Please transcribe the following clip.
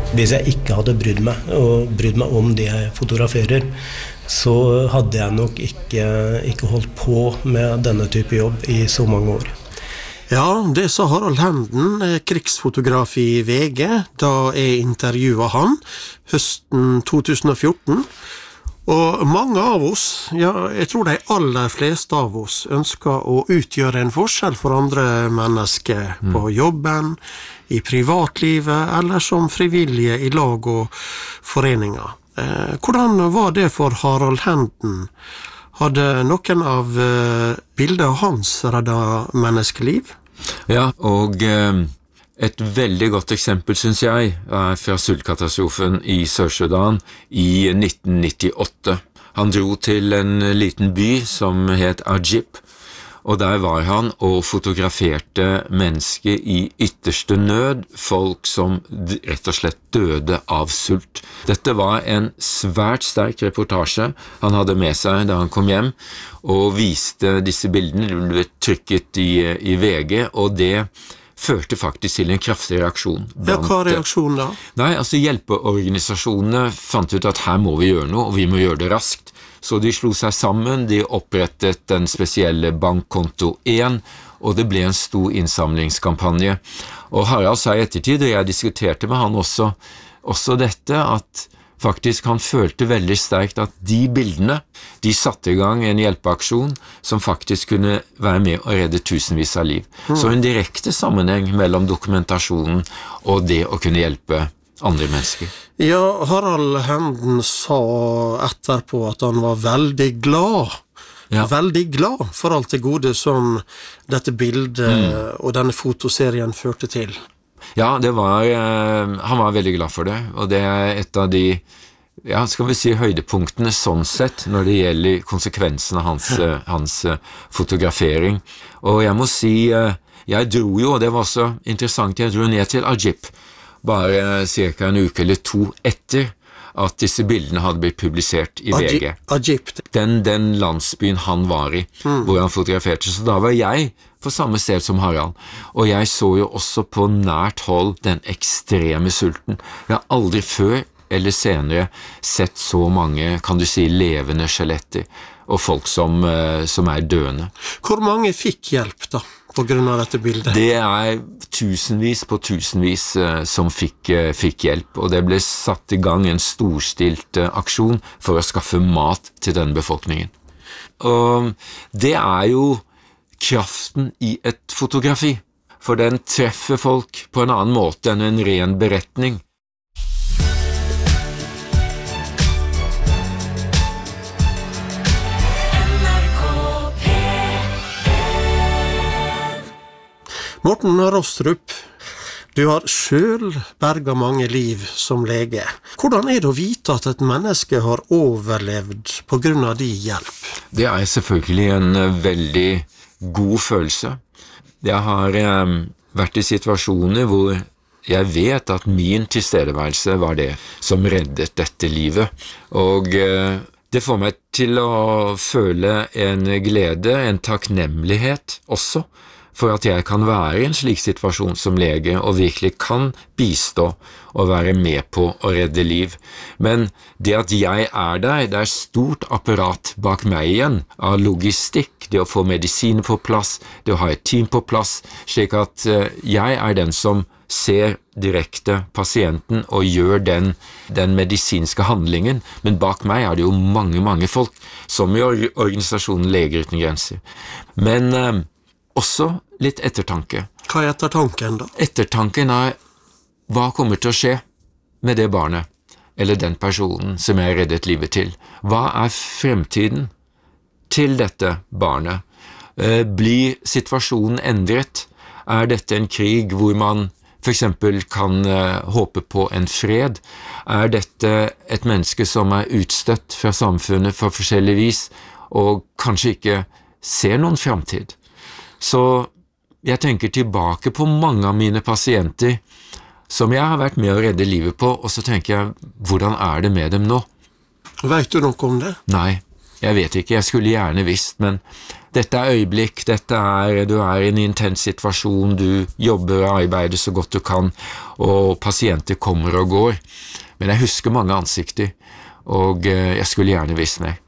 Hvis jeg ikke hadde brydd meg om det jeg fotograferer, så hadde jeg nok ikke holdt på med denne type jobb i så mange år. Ja, det sa Harald Henden, krigsfotograf i VG, da jeg intervjuet han høsten 2014. Og mange av oss, ja, jeg tror de aller fleste av oss ønsker å utgjøre en forskjell for andre mennesker på jobben, i privatlivet eller som frivillige i lag og foreninger. Hvordan var det for Harald Henden? Hadde noen av bilder hans reddet menneskeliv? Ja, og et veldig godt eksempel, synes jeg, er fra sultkatastrofen i Sør-Sudan i 1998. Han dro til en liten by som het Ajip, og der var han og fotograferte mennesker i ytterste nød, folk som rett og slett døde av sult. Dette var en svært sterk reportasje han hadde med seg da han kom hjem, og viste disse bildene. De ble trykket i VG, og det førte faktisk til en kraftig reaksjon. Ja, hva reaksjon da? Nei, altså hjelpeorganisasjonene fant ut at her må vi gjøre noe, og vi må gjøre det raskt. Så de slo seg sammen, de opprettet den spesielle bankkonto 1, og det ble en stor innsamlingskampanje. Og Harald sa i ettertid, og jeg diskuterte med han også dette, at faktisk han følte veldig sterkt at de bildene, de satte i gang en hjelpeaksjon som faktisk kunne være med å redde tusenvis av liv. Så en direkte sammenheng mellom dokumentasjonen og det å kunne hjelpe andre mennesker. Ja, Harald Henden sa etterpå at han var veldig glad. Ja. Veldig glad for alt det gode som dette bildet og denne fotoserien førte til. Ja, han var veldig glad for det, og det er et av de, ja, skal vi si, høydepunktene sånn sett når det gjelder konsekvensene av hans fotografering. Og jeg må si, jeg dro jo, og det var også interessant, jeg dro ned til Ajip, bare cirka en uke eller 2 etter at disse bildene hadde blitt publisert i VG. Ajip. Den landsbyen han var i, hvor han fotograferte. Så da var jeg på samme sted som Harald, og jeg så jo også på nært hold den ekstreme sulten. Jeg har aldri før eller senere sett så mange, kan du si, levende skjeletter, og folk som er døende. Hvor mange fikk hjelp da, på grunn av dette bildet? Det er tusenvis på tusenvis som fikk hjelp, og det ble satt i gang en storstilt aksjon for å skaffe mat til denne befolkningen. Og det er jo kraften i et fotografi, for den treffer folk på en annen måte enn en ren beretning. Morten Rostrup, du har selv berget mange liv som lege. Hvordan er det å vite at et menneske har overlevd på grunn av din hjelp? Det er selvfølgelig en veldig god følelse. Jeg har vært i situasjoner hvor jeg vet at min tilstedeværelse var det som reddet dette livet. Og det får meg til å føle en glede, en takknemlighet også, for at jeg kan være i en slik situasjon som lege og virkelig kan bistå og være med på å redde liv. Men det at jeg er der, det er stort apparat bak meg igjen av logistikk, det å få medisiner på plass, det å ha et team på plass, slik at jeg er den som ser direkte pasienten og gjør den medisinske handlingen, men bak meg er det jo mange folk, som i organisasjonen Leger uten grenser. Men også litt ettertanke. Hva er ettertanken da? Ettertanken er, hva kommer til å skje med det barnet, eller den personen som jeg reddet livet til? Hva er fremtiden til dette barnet? Blir situasjonen endret? Er dette en krig hvor man for eksempel kan håpe på en fred? Er dette et menneske som er utstøtt fra samfunnet for forskjellig vis, og kanskje ikke ser noen fremtid? Så jeg tenker tilbake på mange av mine pasienter som jeg har vært med å redde livet på, og så tenker jeg, hvordan er det med dem nå? Vet du noe om det? Nei, Jeg vet ikke, jeg skulle gjerne visst, men dette øyeblikk, du i en intens situasjon, du jobber og arbeider så godt du kan, og pasienter kommer og går. Men jeg husker mange ansikter, og jeg skulle gjerne visst mer.